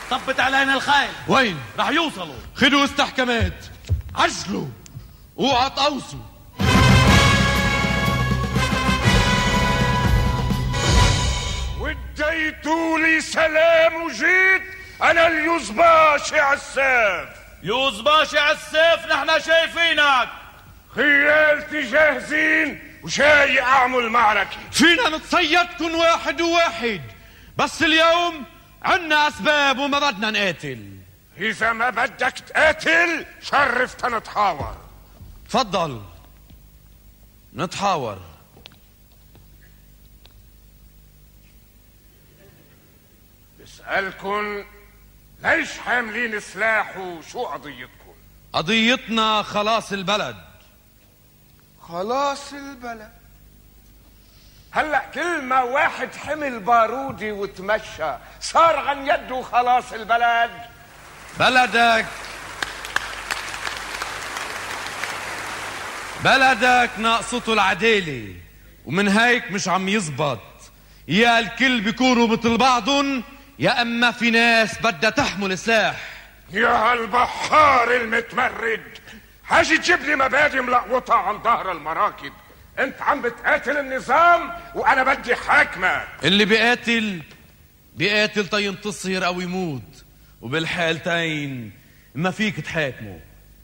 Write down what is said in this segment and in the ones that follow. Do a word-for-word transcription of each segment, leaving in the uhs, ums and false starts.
طبت علينا الخيل. وين؟ رح يوصلوا. خدوا استحكامات، عجلوا، اوعى تقوصوا. وديتوا لي سلام وجيت انا اليوزباشي عالسيف. يوزباشي عالسيف؟ نحن شايفينك. خيالتي جاهزين وجاي اعمل معركة. فينا نتصيدكن واحد وواحد، بس اليوم عنا اسباب وما بدنا نقاتل. اذا ما بدك تقاتل شرفت نتحاور. تفضل نتحاور. بسألكن ليش حاملين سلاح وشو قضيتكم؟ قضيتنا خلاص البلد. خلاص البلد؟ هلأ كل ما واحد حمل بارودي وتمشى صار عن يده خلاص البلد. بلدك بلدك ناقصته العدالة، ومن هيك مش عم يزبط. يا الكل بيكونوا مثل بعضن، يا اما في ناس بدها تحمل سلاح. يا هالبحار المتمرد، حاجي تجيب لي مبادئ ملقوطة عن ظهر المراكب. انت عم بتقاتل النظام وانا بدي حاكمك. اللي بيقاتل بيقاتل تينتصر او يموت، وبالحالتين ما فيك تحاكمه.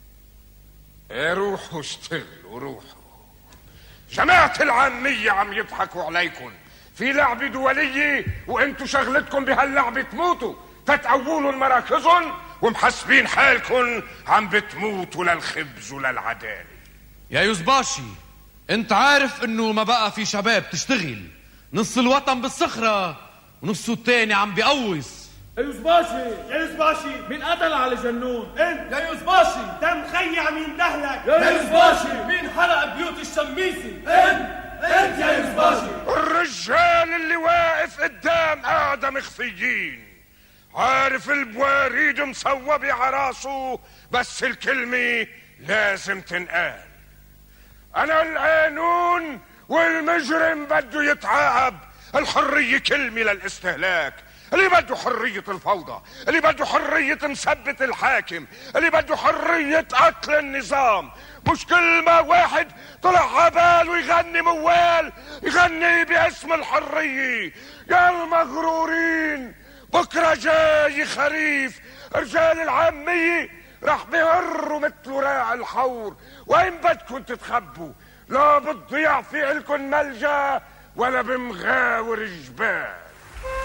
روحوا اشتغلوا روحوا. جماعة العامية عم يضحكوا عليكم في لعبة دولية، وانتوا شغلتكم بهاللعبة تموتوا تتقولوا مراكزهم ومحسبين حالكم عم بتموتوا للخبز وللعدالة. يا يوزباشي، انت عارف انه ما بقى في شباب تشتغل، نص الوطن بالصخرة ونصه التاني عم بيقوص. يا يوزباشي يا يوزباشي، مين قتل على جنون؟ انت. يا يوزباشي، تم خي عم يندهلك. يا يوزباشي، مين حرق بيوت الشميسي؟ انت انت يا يوزباشي. الرجال اللي واقف قدام قاعدة مخفيين، عارف البواريد مصوبة عراسه، بس الكلمة لازم تنقال. انا القانون والمجرم بده يتعاقب. الحرية كلمة للاستهلاك. اللي بده حرية الفوضى، اللي بده حرية مثبت الحاكم، اللي بده حرية قتل النظام. مش كل ما واحد طلع عبال ويغني موال يغني باسم الحرية. يا المغرورين، بكرة جاي خريف، رجال العامية رح بيهروا مثل راعي الحور. وين بدكم تتخبوا؟ لا بتضيع في إلكن ملجأ ولا بمغاور جبال.